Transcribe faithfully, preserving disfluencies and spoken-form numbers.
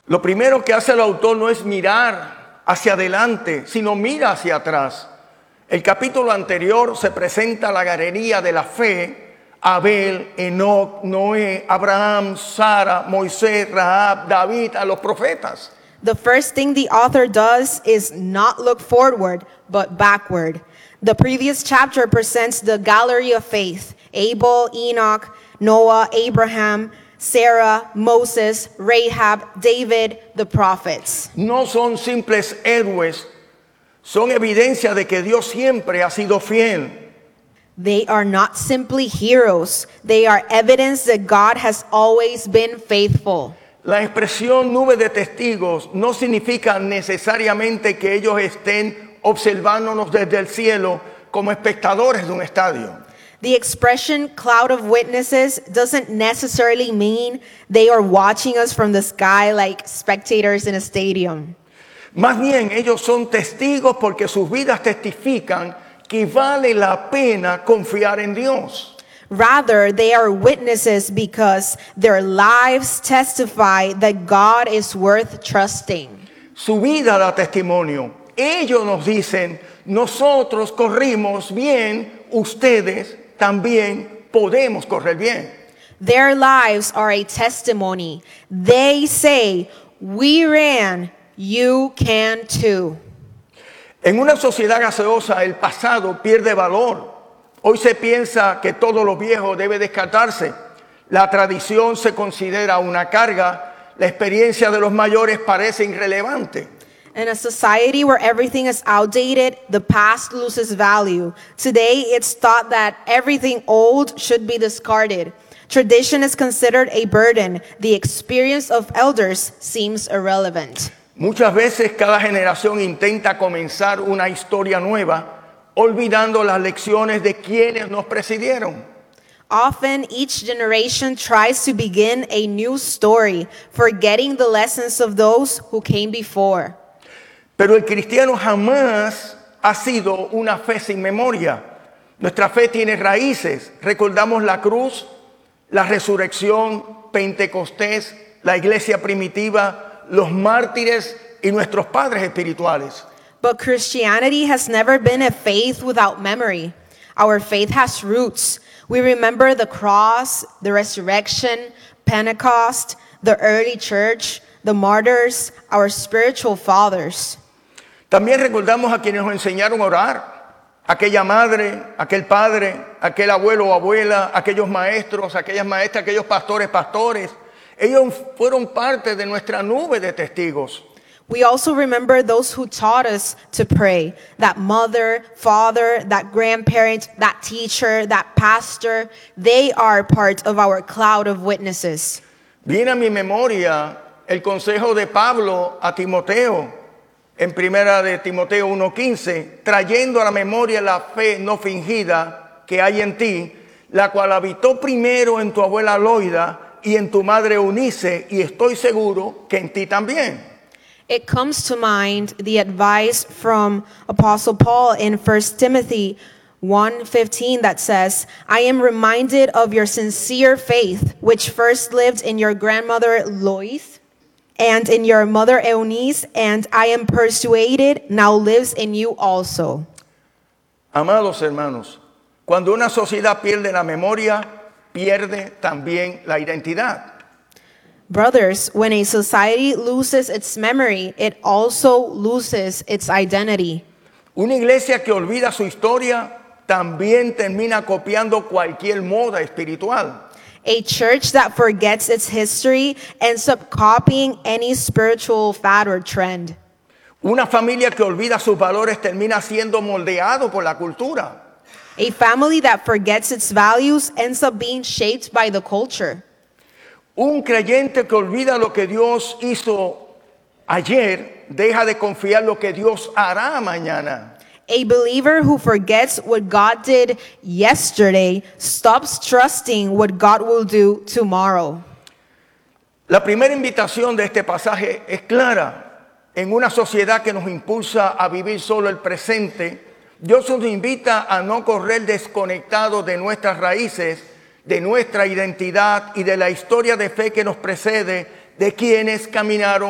Lo primero que hace el autor no es mirar hacia adelante, sino mira hacia atrás. El capítulo anterior se presenta la galería de la fe: Abel, Enoc, Noé, Abraham, Sara, Moisés, Rahab, David, a los profetas. The first thing the author does is not look forward, but backward. The previous chapter presents the gallery of faith: Abel, Enoch, Noah, Abraham, Sarah, Moses, Rahab, David, the prophets. No son simples héroes, son evidencia de que Dios siempre ha sido fiel. They are not simply heroes. They are evidence that God has always been faithful. La expresión nube de testigos no significa necesariamente que ellos estén observándonos desde el cielo como espectadores de un estadio. The expression cloud of witnesses doesn't necessarily mean they are watching us from the sky like spectators in a stadium. Más bien, ellos son testigos porque sus vidas testifican que vale la pena confiar en Dios. Rather, they are witnesses because their lives testify that God is worth trusting. Su vida da testimonio. Ellos nos dicen: nosotros corrimos bien, ustedes también podemos correr bien. Their lives are a testimony. They say, we ran, you can too. En una sociedad gaseosa, el pasado pierde valor. Hoy se piensa que todo lo viejo debe descartarse. La tradición se considera una carga. La experiencia de los mayores parece irrelevante. In a society where everything is outdated, the past loses value. Today, it's thought that everything old should be discarded. Tradition is considered a burden. The experience of elders seems irrelevant. Muchas veces cada generación intenta comenzar una historia nueva, olvidando las lecciones de quienes nos precedieron. Often, each generation tries to begin a new story, forgetting the lessons of those who came before. Pero el cristiano jamás ha sido una fe sin memoria. Nuestra fe tiene raíces. Recordamos la cruz, la resurrección, Pentecostés, la iglesia primitiva, los mártires y nuestros padres espirituales. But Christianity has never been a faith without memory. Our faith has roots. We remember the cross, the resurrection, Pentecost, the early church, the martyrs, our spiritual fathers. También recordamos a quienes nos enseñaron a orar. Aquella madre, aquel padre, aquel abuelo o abuela, aquellos maestros, aquellas maestras, aquellos pastores, pastores. Ellos fueron parte de nuestra nube de testigos. We also remember those who taught us to pray. That mother, father, that grandparent, that teacher, that pastor, they are part of our cloud of witnesses. Viene a mi memoria el consejo de Pablo a Timoteo en primera de Timoteo uno quince, trayendo a la memoria la fe no fingida que hay en ti, la cual habitó primero en tu abuela Loida y en tu madre Eunice, y estoy seguro que en ti también. It comes to mind the advice from Apostle Paul in First Timothy one fifteen that says, I am reminded of your sincere faith, which first lived in your grandmother Lois and in your mother Eunice, and I am persuaded now lives in you also. Amados hermanos, cuando una sociedad pierde la memoria, pierde también la identidad. Brothers, when a society loses its memory, it also loses its identity. Una iglesia que olvida su historia también termina copiando cualquier moda espiritual. A church that forgets its history ends up copying any spiritual fad or trend. Una familia que olvida sus valores termina siendo moldeado por la cultura. A family that forgets its values ends up being shaped by the culture. Un creyente que olvida lo que Dios hizo ayer, deja de confiar lo que Dios hará mañana. A believer who forgets what God did yesterday stops trusting what God will do tomorrow. La primera invitación de este pasaje es clara. En una sociedad que nos impulsa a vivir solo el presente, Dios nos invita a no correr desconectados de nuestras raíces, de nuestra identidad y de la historia de fe que nos precede, de quienes caminaron